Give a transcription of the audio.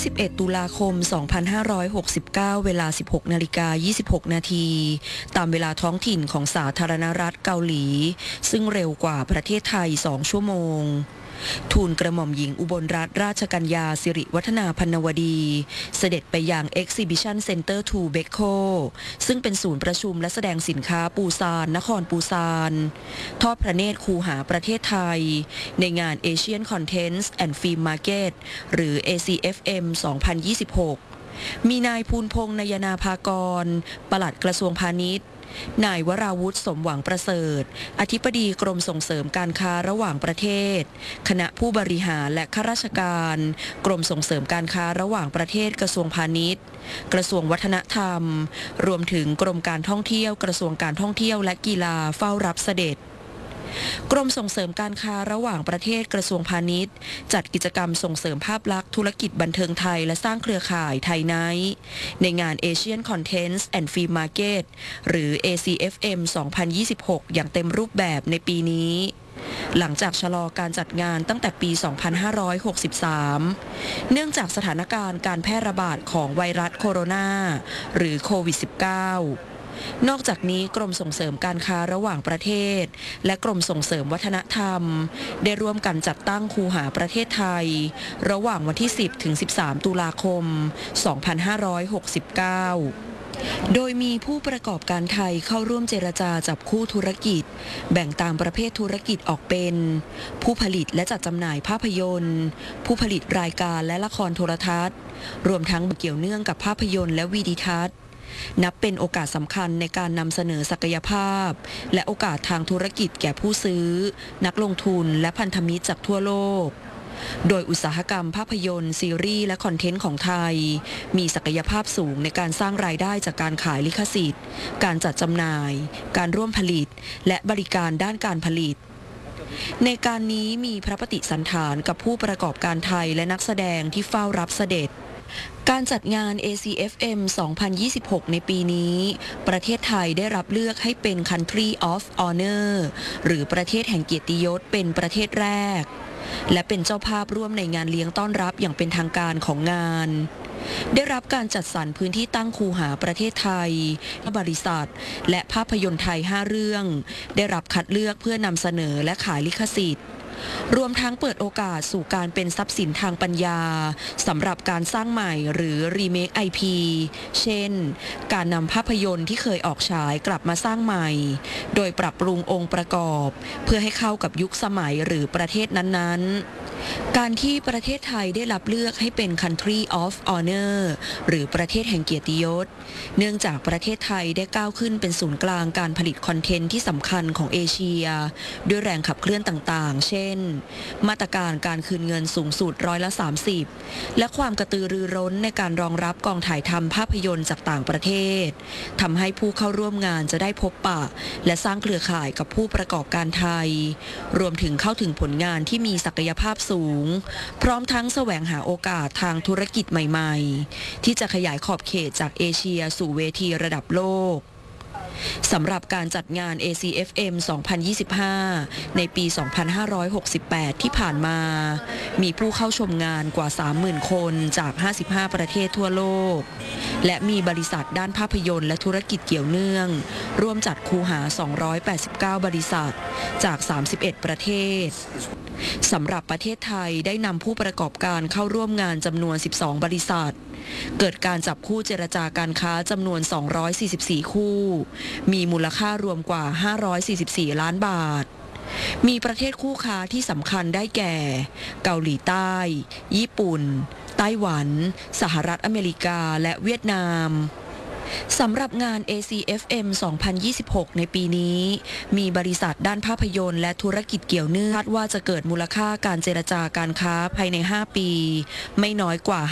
11 ตุลาคม 2569 เวลา 16:26 นาทีตามเวลาท้องถิ่นของสาธารณรัฐเกาหลีซึ่งเร็วกว่าประเทศไทย 2 ชั่วโมงทูลกระหม่อมหญิงอุบลรัตนราชกัญญาสิริวัฒนาพรรณวดีเสด็จไปยัง Exhibition Center 2 เบคโคซึ่งเป็นศูนย์ประชุมและแสดงสินค้าปูซานนครปูซานทอดพระเนตรคูหาประเทศไทยในงาน Asian Contents and Film Market หรือ ACFM 2026 มีนายภูลพงษ์นยนาภากรปลัดกระทรวงพาณิชย์นายวราวุฒิสมหวังประเสริฐอธิบดีกรมส่งเสริมการค้าระหว่างประเทศคณะผู้บริหารและข้าราชการกรมส่งเสริมการค้าระหว่างประเทศกระทรวงพาณิชย์กระทรวงวัฒนธรรมรวมถึงกรมการท่องเที่ยวกระทรวงการท่องเที่ยวและกีฬาเฝ้ารับเสด็จกรมส่งเสริมการค้าระหว่างประเทศกระทรวงพาณิชย์จัดกิจกรรมส่งเสริมภาพลักษณ์ธุรกิจบันเทิงไทยและสร้างเครือข่ายไทยไนท์ในงาน Asian Contents and Film Market หรือ ACFM 2026 อย่างเต็มรูปแบบในปีนี้หลังจากชะลอการจัดงานตั้งแต่ปี 2563 เนื่องจากสถานการณ์การแพร่ระบาดของไวรัสโคโรนาหรือโควิด -19นอกจากนี้กรมส่งเสริมการค้าระหว่างประเทศและกรมส่งเสริมวัฒนธรรมได้ร่วมกันจัดตั้งคูหาประเทศไทยระหว่างวันที่ 10 ถึง 13 ตุลาคม 2569 โดยมีผู้ประกอบการไทยเข้าร่วมเจรจาจับคู่ธุรกิจแบ่งตามประเภทธุรกิจออกเป็นผู้ผลิตและจัดจำหน่ายภาพยนตร์ผู้ผลิตรายการและละครโทรทัศน์รวมทั้งเกี่ยวเนื่องกับภาพยนตร์และวีดิทัศน์นับเป็นโอกาสสำคัญในการนำเสนอศักยภาพและโอกาสทางธุรกิจแก่ผู้ซื้อนักลงทุนและพันธมิตรจากทั่วโลกโดยอุตสาหกรรมภาพยนตร์ซีรีส์และคอนเทนต์ของไทยมีศักยภาพสูงในการสร้างรายได้จากการขายลิขสิทธิ์การจัดจำหน่ายการร่วมผลิตและบริการด้านการผลิตในการนี้มีพระปฏิสันถานกับผู้ประกอบการไทยและนักแสดงที่เฝ้ารับเสด็จการจัดงาน ACFM 2026 ในปีนี้ประเทศไทยได้รับเลือกให้เป็น Country of Honor หรือประเทศแห่งเกียรติยศเป็นประเทศแรกและเป็นเจ้าภาพร่วมในงานเลี้ยงต้อนรับอย่างเป็นทางการของงานได้รับการจัดสรรพื้นที่ตั้งคูหาประเทศไทยบริษัทและภาพยนตร์ไทย 5 เรื่องได้รับคัดเลือกเพื่อนำเสนอและขายลิขสิทธิ์รวมทั้งเปิดโอกาสสู่การเป็นทรัพย์สินทางปัญญาสำหรับการสร้างใหม่หรือรีเมค IP เช่นการนำภาพยนตร์ที่เคยออกฉายกลับมาสร้างใหม่โดยปรับปรุงองค์ประกอบเพื่อให้เข้ากับยุคสมัยหรือประเทศนั้นๆการที่ประเทศไทยได้รับเลือกให้เป็น Country of Honor หรือประเทศแห่งเกียรติยศเนื่องจากประเทศไทยได้ก้าวขึ้นเป็นศูนย์กลางการผลิตคอนเทนต์ที่สำคัญของเอเชียด้วยแรงขับเคลื่อนต่างๆเช่นมาตรการการคืนเงินสูงสุด30%และความกระตือรือร้นในการรองรับกองถ่ายทำภาพยนตร์จากต่างประเทศทำให้ผู้เข้าร่วมงานจะได้พบปะและสร้างเครือข่ายกับผู้ประกอบการไทยรวมถึงเข้าถึงผลงานที่มีศักยภาพสูงพร้อมทั้งแสวงหาโอกาสทางธุรกิจใหม่ๆที่จะขยายขอบเขตจากเอเชียสู่เวทีระดับโลกสำหรับการจัดงาน ACFM 2025 ในปี 2568 ที่ผ่านมามีผู้เข้าชมงานกว่า 30,000 คนจาก 55 ประเทศทั่วโลกและมีบริษัทด้านภาพยนตร์และธุรกิจเกี่ยวเนื่องร่วมจัดคูหา 289 บริษัทจาก 31 ประเทศสำหรับประเทศไทยได้นำผู้ประกอบการเข้าร่วมงานจำนวน 12 บริษัทเกิดการจับคู่เจรจาการค้าจำนวน 244 คู่มีมูลค่ารวมกว่า 544 ล้านบาทมีประเทศคู่ค้าที่สำคัญได้แก่เกาหลีใต้ญี่ปุ่นไต้หวันสหรัฐอเมริกาและเวียดนามสำหรับงาน ACFM 2026 ในปีนี้มีบริษัทด้านภาพยนตร์และธุรกิจเกี่ยวเนื่องคาดว่าจะเกิดมูลค่าการเจรจาการค้าภายใน 5 ปีไม่น้อยกว่า